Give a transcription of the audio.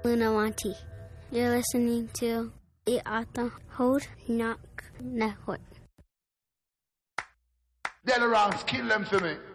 Lunawanti. You're listening to the Arthur Hold Knock Network. Delorance, kill them for me.